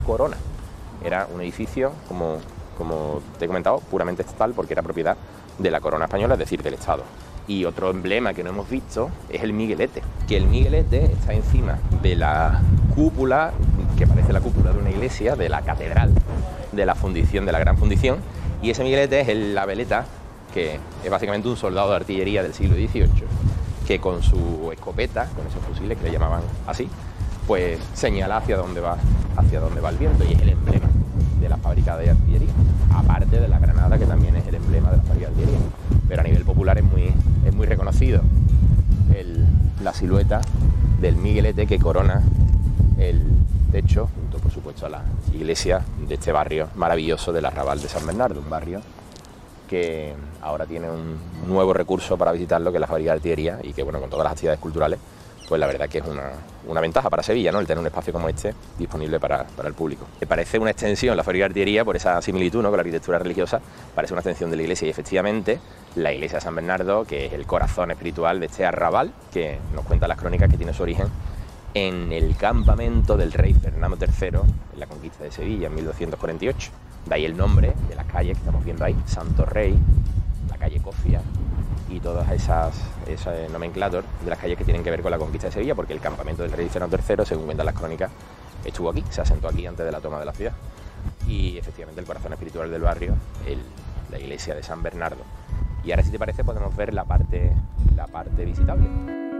Corona. Era un edificio, como te he comentado, puramente estatal, porque era propiedad de la corona española, es decir, del Estado. Y otro emblema que no hemos visto es el miguelete, que el miguelete está encima de la cúpula, que parece la cúpula de una iglesia, de la catedral, de la fundición, de la gran fundición, y ese miguelete es la veleta, que es básicamente un soldado de artillería del siglo XVIII, que con su escopeta, con esos fusiles que le llamaban así, pues señala hacia dónde va el viento, y es el emblema de la fábrica de artillería, aparte de la granada, que también es el emblema de la fábrica de artillería. Pero a nivel popular es muy reconocido la silueta del miguelete que corona el techo, junto por supuesto a la iglesia de este barrio maravilloso del Arrabal de San Bernardo, un barrio que ahora tiene un nuevo recurso para visitarlo, que es la fábrica de artillería, y que, bueno, con todas las actividades culturales, pues la verdad que es una ventaja para Sevilla, ¿no?, el tener un espacio como este disponible para el público. Me parece una extensión la fábrica de artillería, por esa similitud, ¿no?, con la arquitectura religiosa, parece una extensión de la iglesia, y efectivamente la iglesia de San Bernardo, que es el corazón espiritual de este arrabal, que nos cuenta las crónicas que tiene su origen en el campamento del rey Fernando III en la conquista de Sevilla en 1248. De ahí el nombre de las calles que estamos viendo ahí, Santo Rey, la calle Cofia, y todas esas nomenclator de las calles que tienen que ver con la conquista de Sevilla, porque el campamento del rey Fernando III, según cuentan las crónicas, estuvo aquí, se asentó aquí antes de la toma de la ciudad. Y efectivamente el corazón espiritual del barrio, la iglesia de San Bernardo. Y ahora, si te parece, podemos ver la parte visitable.